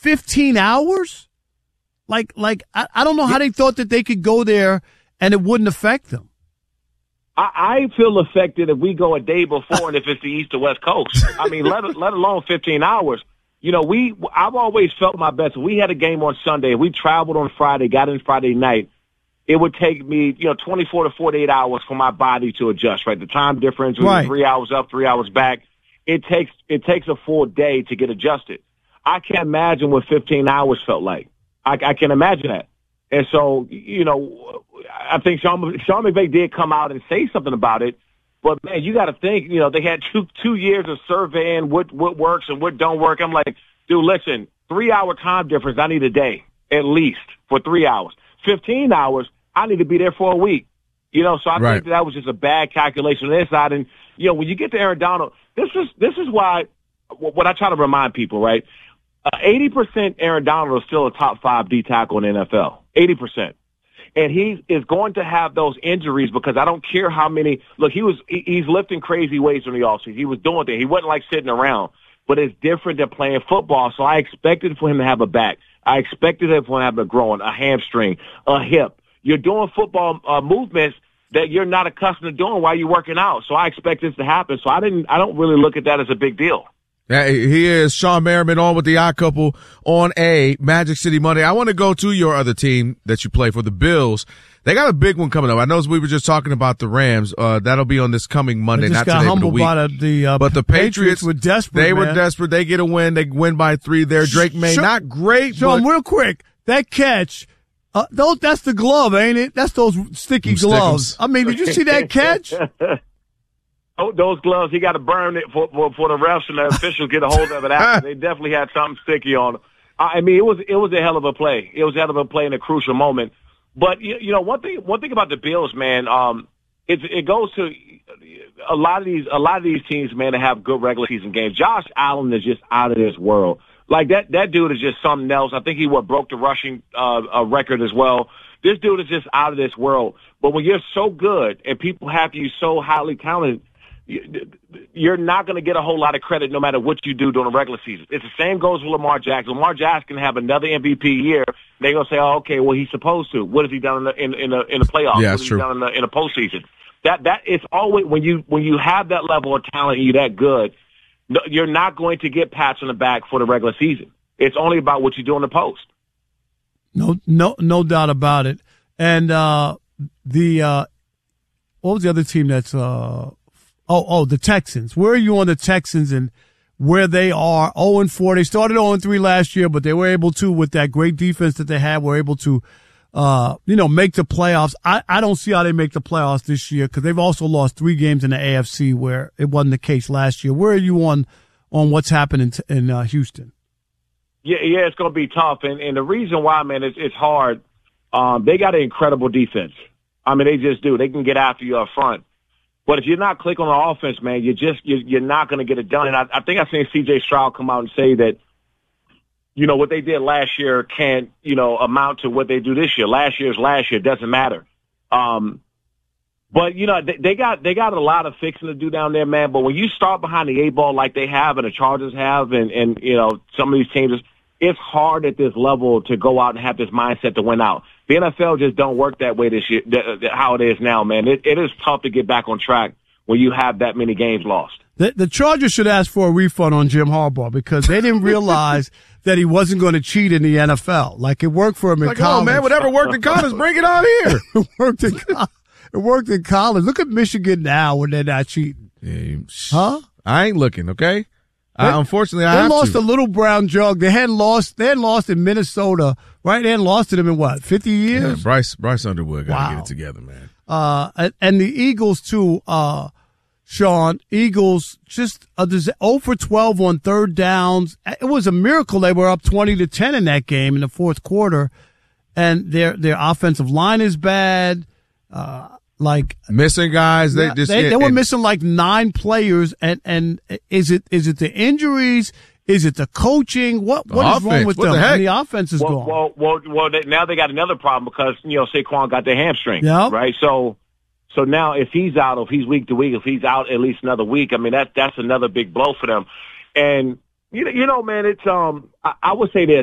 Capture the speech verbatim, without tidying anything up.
fifteen hours? Like, like I, I don't know how they thought that they could go there and it wouldn't affect them. I, I feel affected if we go a day before and if it's the East or West Coast. I mean, let let alone fifteen hours. You know, we I've always felt my best. We had a game on Sunday. We traveled on Friday, got in Friday night. It would take me, you know, twenty-four to forty-eight hours for my body to adjust, right? The time difference was right. three hours up, three hours back. It takes it takes a full day to get adjusted. I can't imagine what fifteen hours felt like. I, I can imagine that. And so, you know, I think Sean, Sean McVay did come out and say something about it. But, man, you got to think, you know, they had two two years of surveying what, what works and what don't work. I'm like, dude, listen, three-hour time difference, I need a day at least for three hours. fifteen hours, I need to be there for a week. You know, so I right. think that was just a bad calculation on their side. And, you know, when you get to Aaron Donald, this is, this is why what I try to remind people, right? Uh, eighty percent Aaron Donald is still a top five D tackle in the N F L. eighty percent. And he is going to have those injuries because I don't care how many. Look, he was he's lifting crazy weights in the offseason. He was doing things. He wasn't like sitting around. But it's different than playing football. So I expected for him to have a back. I expected him for him to have a groin, a hamstring, a hip. You're doing football uh, movements that you're not accustomed to doing while you're working out. So I expect this to happen. So I didn't. I don't really look at that as a big deal. Yeah, he is Sean Merriman on with the Odd Couple on a Magic City Monday. I want to go to your other team that you play for, the Bills. They got a big one coming up. I know we were just talking about the Rams. Uh, that'll be on this coming Monday, they just not got today, humbled but the week. By the, the, uh, but the Patriots, Patriots were desperate. They man. were desperate. They get a win. They win by three there. Drake May, Sean, not great. Sean, but real quick, that catch, uh, those, that's the glove, ain't it? That's those sticky Them gloves. stickums. I mean, did you see that catch? Oh, those gloves, he got to burn it for, for, for the refs and the officials get a hold of it after. They definitely had something sticky on them. I mean, it was it was a hell of a play. It was a hell of a play in a crucial moment. But, you, you know, one thing one thing about the Bills, man, um, it, it goes to a lot of these a lot of these teams, man, that have good regular season games. Josh Allen is just out of this world. Like, that, that dude is just something else. I think he what broke the rushing uh, uh, record as well. This dude is just out of this world. But when you're so good and people have you so highly counted, you're not going to get a whole lot of credit no matter what you do during the regular season. It's the same goes with Lamar Jackson. Lamar Jackson can have another M V P year. They're going to say, oh, okay, well, he's supposed to. What has he done in the, in, in the, in the playoffs? Yeah, what has that's he true. done in the, in the postseason? That, that, it's always, when you, when you have that level of talent and you're that good, you're not going to get pats on the back for the regular season. It's only about what you do in the post. No, no, no doubt about it. And, uh, the, uh, what was the other team that's, uh, Oh, oh, the Texans. Where are you on the Texans and where they are? oh and four. They started oh and three last year, but they were able to, with that great defense that they had, were able to, uh, you know, make the playoffs. I, I don't see how they make the playoffs this year because they've also lost three games in the A F C where it wasn't the case last year. Where are you on, on what's happening in, in uh, Houston? Yeah, yeah, it's going to be tough. And, and the reason why, man, it's, it's hard. Um, they got an incredible defense. I mean, they just do. They can get after you up front. But if you're not clicking on the offense, man, you're just you're, you're not going to get it done. And I, I think I seen C J Stroud come out and say that, you know, what they did last year can't, you know, amount to what they do this year. Last year's last year. It doesn't matter. Um, but you know, they, they got they got a lot of fixing to do down there, man. But when you start behind the eight ball like they have and the Chargers have, and and you know some of these teams, it's hard at this level to go out and have this mindset to win out. The N F L just don't work that way this year, th- th- how it is now, man. It, it is tough to get back on track when you have that many games lost. The, the Chargers should ask for a refund on Jim Harbaugh because they didn't realize that he wasn't going to cheat in the N F L. Like, it worked for him in like, college. oh, man, whatever worked in college, bring it on here. it, worked in co- it worked in college. Look at Michigan now when they're not cheating. Yeah, huh? I ain't looking, okay? They, I, unfortunately, I they have lost to. a little brown jug. They hadn't lost. They hadn't lost in Minnesota, right? They hadn't lost to them in what, fifty years? Yeah, Bryce Bryce Underwood got to wow. get it together, man. Uh, and, and the Eagles too. Uh, Sean, Eagles just a zero for twelve on third downs. It was a miracle they were up twenty to ten in that game in the fourth quarter, and their their offensive line is bad. Uh, Like missing guys, they yeah, just they, it, they were it, missing like nine players, and and is it is it the injuries? Is it the coaching? What what is offense. wrong with what them? The, and the offense is well, gone. Well, well, well. They, now they got another problem because you know Saquon got their hamstring, yep. right? So, so now if he's out, if he's week to week, if he's out at least another week, I mean that that's another big blow for them. And you know, you know, man, it's um, I, I would say this.